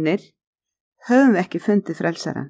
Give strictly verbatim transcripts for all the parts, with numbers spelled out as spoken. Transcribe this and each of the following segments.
vinir, höfum við ekki fundið frelsaran.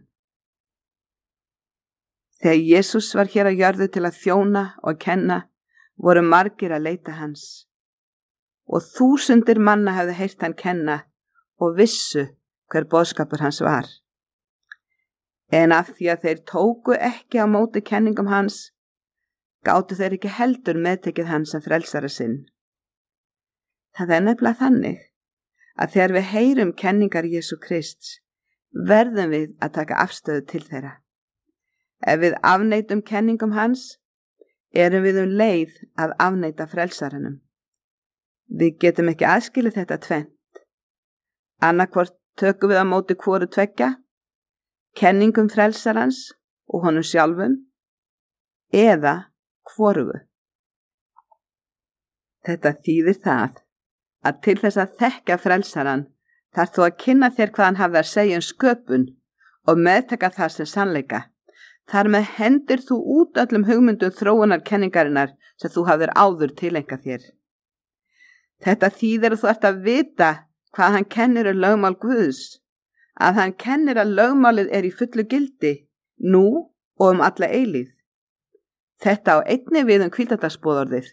Þegar Jesús var hér á jörðu til að þjóna og kenna, voru margir að leita hans. Og þúsundir manna hefðu heyrt hann kenna og vissu hver boðskapur hans var. En af því að þeir tóku ekki á móti kenningum hans, gátu þeir ekki heldur meðtekið hans sem frelsara sinn. Það er nefnilega þannig að þegar við heyrum kenningar Jesú Krists, verðum við að taka afstöðu til þeirra. Ef við afneitum kenningum hans, erum við um leið að afneita frelsaranum. Við getum ekki aðskilið þetta tvennt. Annarkvort tökum við á móti hvoru tveggja, kenningum frelsarans og honum sjálfum, eða hvorugu. Þetta þýðir það að til þess að þekka frelsaran þarf þú að kynna þér hvað hann hafði að segja um sköpun og meðtaka það sem sannleika. Þar með hendir þú út öllum hugmyndum þróunar kenningarinnar sem þú hafðir áður tileinkað þér. Þetta þýðir að þú ert að vita hvað hann kennir um lögmál Guðs, að hann kennir að lögmálið er í fullu gildi, nú og um alla eilíð. Þetta á einnig við um hvíldardagsboðorðið.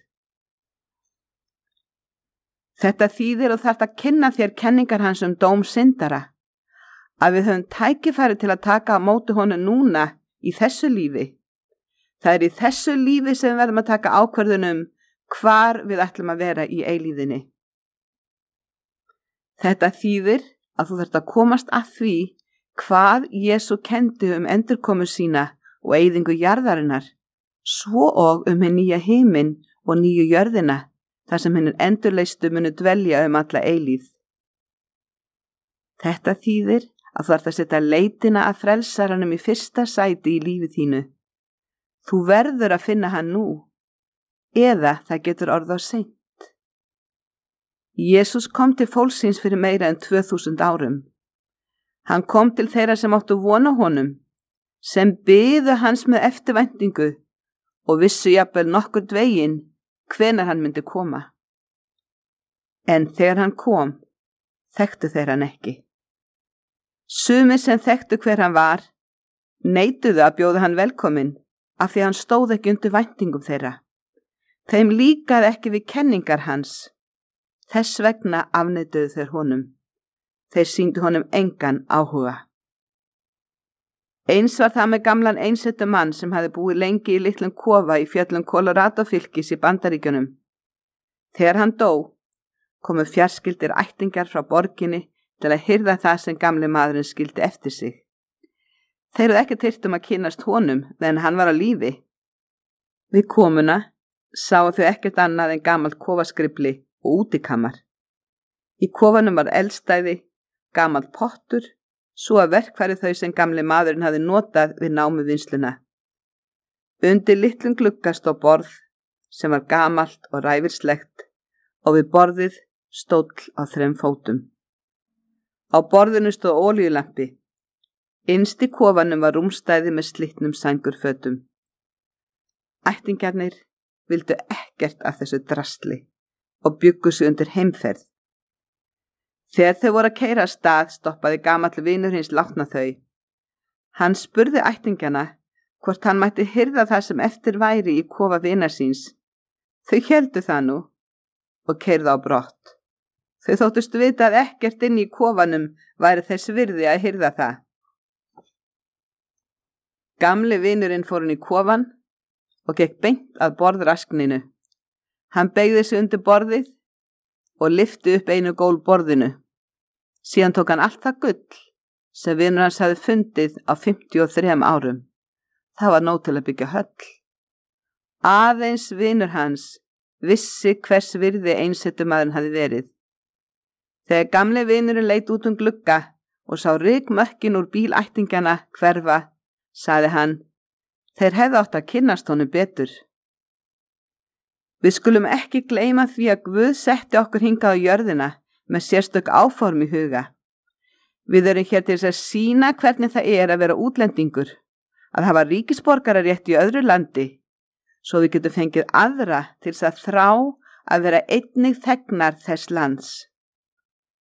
Þetta þýðir að þú þarft að kynna þér kenningar hans um dóm syndara, að við höfum tækifæri til að taka á móti honum núna í þessu lífi. Það er í þessu lífi sem við verðum að taka ákvörðunum hvar við ætlum að vera í eilíðinni. Þetta þýðir að þú þarft að komast að því hvað Jesú kendi um endurkomu sína og eyðingu jarðarinnar, svo og um hinn nýja himinn og nýju jörðina, þar sem hinn endurleistu munu dvelja um alla eilíð. Þetta þýðir að þú þarft að setja leitina að frelsaranum í fyrsta sæti í lífi þínu. Þú verður að finna hann nú, eða það getur orðið á seint. Jesús kom til fólksins fyrir meira en tvö þúsund árum. Hann kom til þeirra sem áttu vona honum, sem biðu hans með eftirvæntingu og vissu jafnvel nokkur dvegin hvenær hann myndi koma. En þegar hann kom, þekktu þeir hann ekki. Sumir sem þekktu hver hann var, neituðu að bjóða hann velkominn af því hann stóð ekki undir væntingum þeirra. Þeim líkaði ekki við kenningar hans. Þess vegna afneituðu þeir honum. Þeir sýndu honum engan áhuga. Eins var það með gamlan einsettu mann sem hafði búið lengi í litlum kofa í fjöllum Colorado fylkis í Bandaríkjunum. Þegar hann dó, komu fjarskyldir ættingjar frá borginni til að hirða það sem gamli maðurinn skildi eftir sig. Þeir hefðu ekki tyrt um að kynnast honum meðan hann var á lífi. Við komuna sáu þau ekkert annað en gamalt kofaskrifli og útikamar. Í kofanum var eldstæði, gamalt pottur, svo að verkfæri þau sem gamli maðurinn hafði notað við námuvinnsluna. Undir litlum glugga stóð borð sem var gamalt og ræfilslegt og við borðið stóll á þrem fótum. Á borðinu stóð olíulampi. Innst í kofanum var rúmstæði með slitnum sængurfötum. Ættingjarnir vildu ekkert af þessu drasli og bjuggu sig undir heimferð. Þegar þau voru að keyra af stað stoppaði gamall vinur hins látna þau. Hann spurði ættingjana hvort hann mætti hirða það sem eftir væri í kofa vinar síns. Þau héldu það nú og keyrðu á brott. Þau þóttust vita að ekkert inn í kofanum væri þess virði að hirða það. Gamli vinurinn fór inn í kofan og gekk beint að borðraskninu. Hann beygði sig undir borðið og lyfti upp einu gól borðinu. Síðan tók hann allt það gull sem vinur hans hafði fundið á fimmtíu og þrem árum. Það var nóg til að byggja höll. Aðeins vinur hans vissi hvers virði einsettumaðurinn hafði verið. Þegar gamli vinurinn leit út um glugga og sá rykmökkin úr bíl ættingjana hverfa, sagði hann, þeir hefðu átt að kynnast honum betur. Við skulum ekki gleyma því að Guð setti okkur hingað á jörðina með sérstök áform í huga. Við erum hér til þess að sýna hvernig það er að vera útlendingur, að hafa ríkisborgararétt í öðru landi, svo við getum fengið aðra til þess að þrá að vera einnig þegnar þess lands.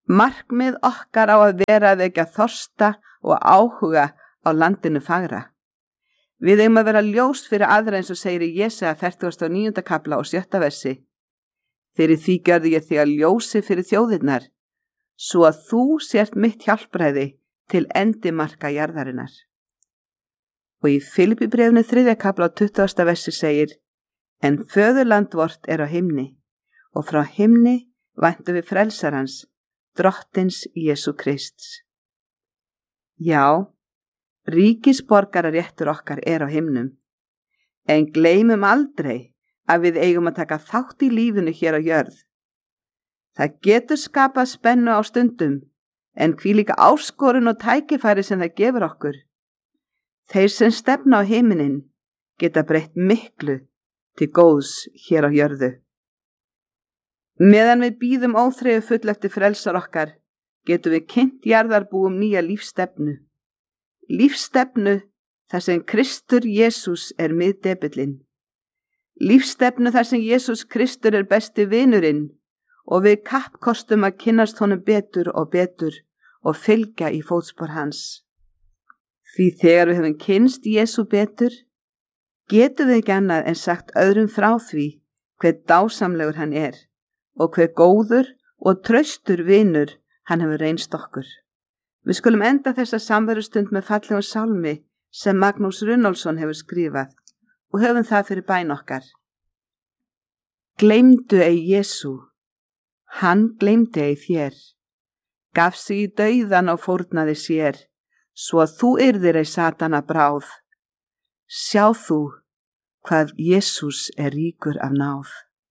Markmið okkar á að vera að vekja þorsta og áhuga á landinu fagra. Við eigum að vera ljós fyrir aðra eins og segir í Jesaja fertugasta og níunda kafla og sjötta versi. Fyrir því gjörði ég þig að ljósi fyrir þjóðirnar, svo að þú sért mitt hjálpræði til endimarka jarðarinnar. Og í Filippíbréfinu þriðja kafla og tuttugasta versi segir: En föðurland vort er á himni, og frá himni væntum við frelsarans, drottins Jesú Krists. Já, ríkisborgararéttur okkar er á himnum, en gleymum aldrei að við eigum að taka þátt í lífinu hér á jörð. Það getur skapað spennu á stundum, en hví líka áskorun og tækifæri sem það gefur okkur. Þeir sem stefna á himinin geta breytt miklu til góðs hér á jörðu. Meðan við bíðum óþreyju full eftir frelsar okkar, getum við kynnt jarðarbúum nýja lífstefnu. Lífstefnu þar sem Kristur Jesús er miðdepillinn. Lífstefnu þar sem Jesús Kristur er besti vinurinn og við kappkostum að kynnast honum betur og betur og fylgja í fótspor hans. Því þegar við höfum kynnst Jesú betur, getum við ekki annað en sagt öðrum frá því hver dásamlegur hann er og hver góður og traustur vinur hann hefur reynst okkur. Við skulum enda þessa samverustund með fallegum sálmi sem Magnús Runólfsson hefur skrifað og höfum það fyrir bæn okkar. Gleymdu ei Jesú, hann gleymdi ei þér, gaf sig í dauðan og fórnaði sér, svo að þú yrðir ei Satana bráð. Sjá þú hvað Jesús er ríkur af náð.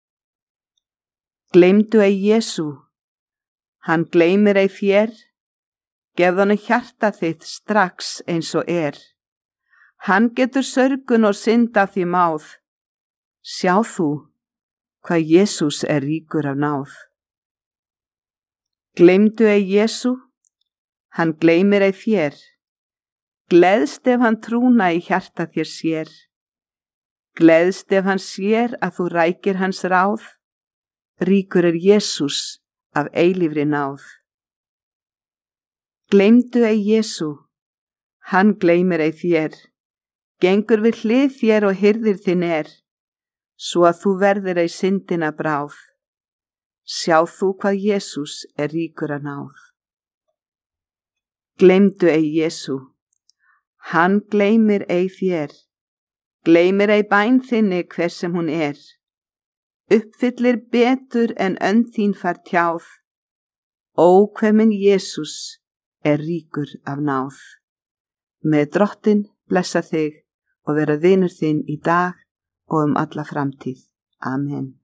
Gleymdu ei Jesú, hann gleymir ei þér, gefð honum hjarta þitt strax eins og er. Hann getur sörgun og synd af því máð. Sjá þú hvað Jesús er ríkur af náð. Gleymdu ei Jesú, hann gleymir ei þér. Gleðst ef hann trúna í hjarta þér sér. Gleðst ef hann sér að þú rækir hans ráð. Ríkur er Jesús af eilífri náð. Gleymdu ei Jesú, hann gleymir ei þér, gengur við hlið þér og hirðir þinn er, svo að þú verðir ei syndina bráð. Sjá þú hvað Jesús er ríkur af náð. Gleymdu ei Jesú, hann gleymir ei þér, gleymir ei bæn þinni hver sem hún er, uppfyllir betur en önd þín fær tjáð, ó hve minn Jesús er ríkur af náð. Með Drottinn blessa þig og vera vinur þinn í dag og um alla framtíð. Amen.